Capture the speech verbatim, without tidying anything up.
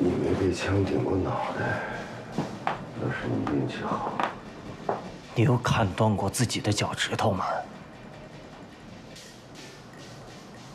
你没被枪顶过脑袋，那是你运气好。 你有砍断过自己的脚趾头吗？